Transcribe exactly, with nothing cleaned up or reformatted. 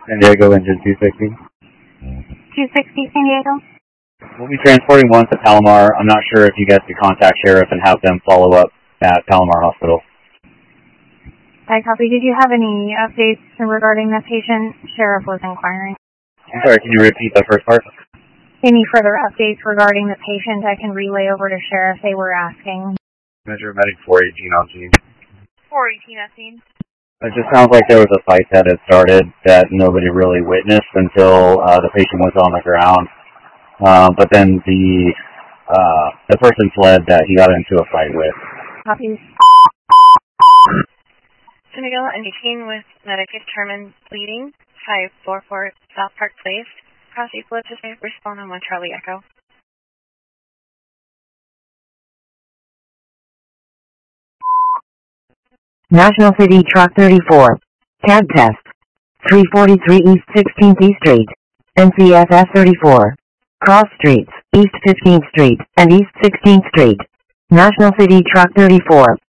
San Diego, engine two sixty. two sixty San Diego. We'll be transporting one to Palomar. I'm not sure if you guys could contact Sheriff and have them follow up at Palomar Hospital. I copy. Did you have any updates regarding the patient? Sheriff was inquiring. I'm sorry, can you repeat the first part? Any further updates regarding the patient I can relay over to Sheriff? They were asking. Measure medic four eighteen on scene. four eighteen on scene. It just sounds like there was a fight that had started that nobody really witnessed until uh, the patient was on the ground. Um, but then the uh, the person fled that he got into a fight with. Copies. San Diego, N eighteen with medic determined bleeding, five four four South Park Place. Proceed blood to safe, respond on one Charlie Echo. National City Truck thirty-four. Tag test. three forty-three East sixteenth E Street. N C S S thirty-four. Cross Streets, East fifteenth Street, and East sixteenth Street. National City Truck thirty-four.